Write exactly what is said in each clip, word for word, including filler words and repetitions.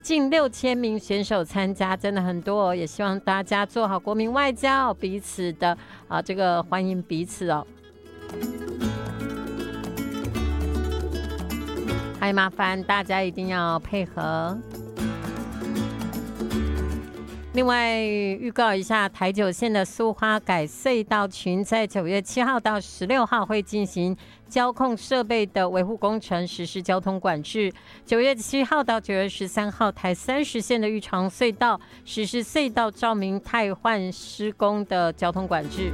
近六千名选手参加，真的很多哦。也希望大家做好国民外交，彼此的啊这个欢迎彼此哦。还麻烦大家一定要配合。另外预告一下，台九线的苏花改隧道群在九月七号到十六号会进行交控设备的维护工程，实施交通管制。九月七号到九月十三号，台三十线的玉长隧道实施隧道照明汰换施工的交通管制。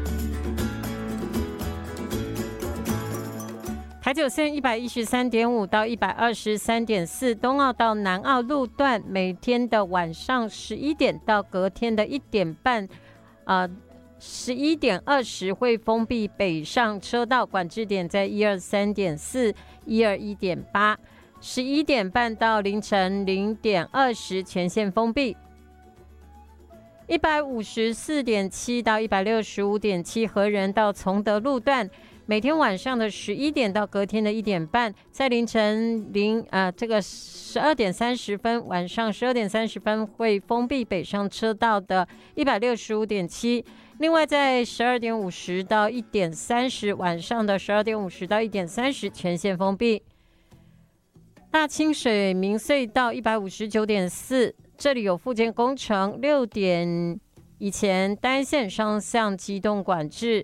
台九线一百一十三点五到一百二十三点四，东澳到南澳路段，每天的晚上十一点到隔天的一点半，呃，十一点二十会封闭北上车道，管制点在一二三点四、一二一点八，十一点半到凌晨零点二十全线封闭。一百五十四点七到一百六十五点七，和仁到崇德路段。每天晚上的十一点到隔天的一点半，在凌晨零呃这个十二点三十分，晚上十二点三十分会封闭北上车道的一百六十五点七。另外，在十二点五十到一点三十，晚上的十二点五十到一点三十全线封闭。大清水明隧道一百五十九点四，这里有复建工程，六点以前单线双向机动管制。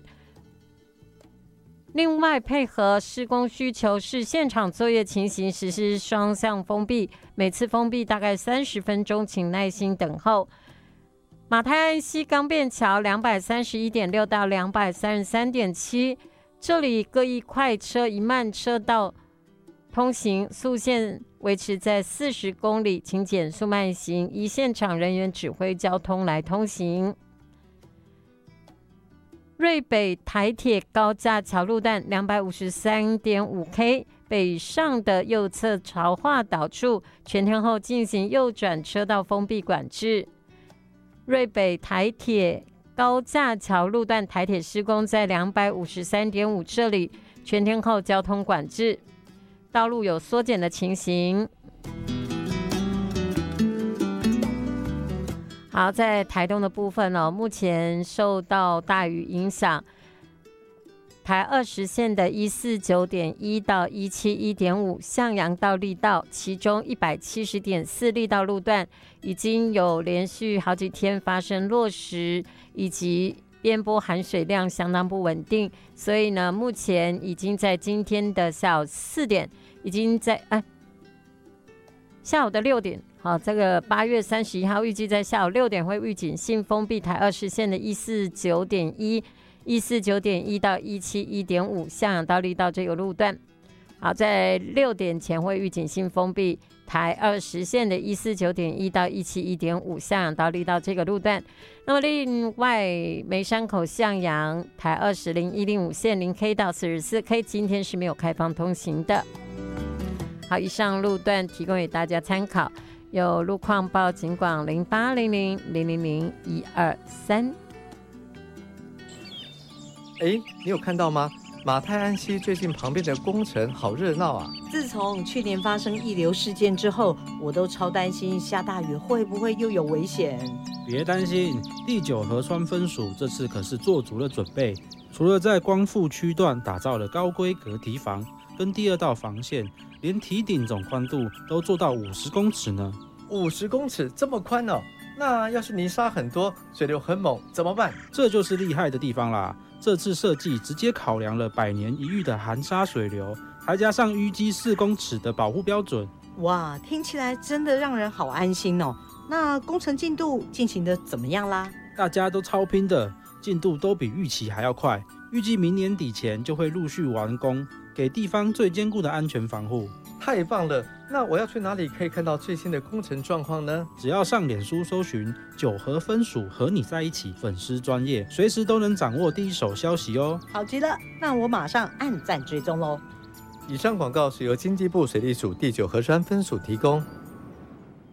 另外，配合施工需求是现场作业情形，实施双向封闭，每次封闭大概三十分钟，请耐心等候。马太安溪钢便桥两百三十一点六到两百三十三点七，这里各一快车一慢车道通行，速限维持在四十公里，请减速慢行，依现场人员指挥交通来通行。瑞北台铁高架桥路段两百五十三点五 K 北上的右侧潮化岛处，全天候进行右转车道封闭管制。瑞北台铁高架桥路段台铁施工在两百五十三点五这里，全天候交通管制，道路有缩减的情形。好，在台东的部分哦，目前受到大雨影响，台二十线的一四九点一到一七一点五向阳到力道，其中一百七十点四力道路段已经有连续好几天发生落石，以及边坡含水量相当不稳定，所以呢，目前已经在今天的下午四点，已经在哎下午的六点。好，这个八月三十一号预计在下午六点会预警性封闭台二十线的一四九点一、一四九点一到一七一点五向阳到力道这个路段。好，在六点前会预警性封闭台二十线的一四九点一到一七一点五向阳到力道这个路段。那么另外，梅山口向阳台二十零一零五线零 K 到四十四 K 今天是没有开放通行的。好，以上路段提供给大家参考。有路况报警广零八零零零零零一二三。 哎，你有看到吗？马太安溪最近旁边的工程好热闹啊！ 自从去年发生溢流事件之后，我都超担心下大雨会不会又有危险。 别担心，第九河川分署这次可是做足了准备，除了在光复区段打造了高规格堤防跟第二道防线，连堤顶总宽度都做到五十公尺呢。 五十公尺这么宽哦？那要是泥沙很多，水流很猛怎么办？ 这就是厉害的地方啦！这次设计直接考量了百年一遇的含沙水流，还加上淤积四公尺的保护标准。 哇，听起来真的让人好安心哦。那工程进度进行的怎么样啦？ 大家都超拼的，进度都比预期还要快，预计明年底前就会陆续完工，给地方最坚固的安全防护。 太棒了！那我要去哪里可以看到最新的工程状况呢？ 只要上脸书搜寻九河分署和你在一起粉丝专页，随时都能掌握第一手消息哦。 好极了，那我马上按赞追踪喽。 以上广告是由经济部水利署第九河川分署提供。